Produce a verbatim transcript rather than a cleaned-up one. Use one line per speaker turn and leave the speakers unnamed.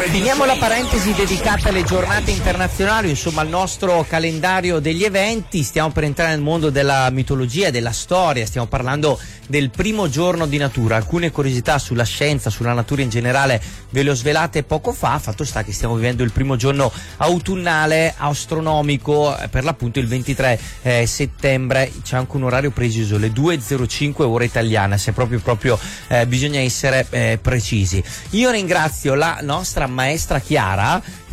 Finiamo la parentesi dedicata alle giornate internazionali, insomma al nostro calendario degli eventi. Stiamo per entrare nel mondo della mitologia, della storia, stiamo parlando del primo giorno di natura. Alcune curiosità sulla scienza, sulla natura in generale ve le ho svelate poco fa. Fatto sta che stiamo vivendo il primo giorno autunnale astronomico, per l'appunto il ventitré eh, settembre. C'è anche un orario preciso, le due e zero cinque ora italiana, se proprio proprio eh, bisogna essere eh, precisi. Io ringrazio la nostra maestra Chiara